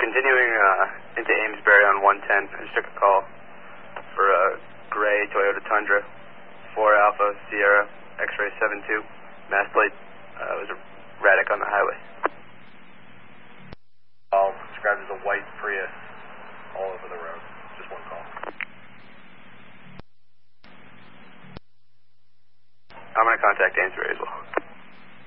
continuing into Amesbury on 110. I just took a call for a gray Toyota Tundra, 4 Alpha Sierra, X-ray 72, mass plate. It was erratic on the highway. All described as a white Prius all over the road. Just one call. I'm going to contact Amesbury as well.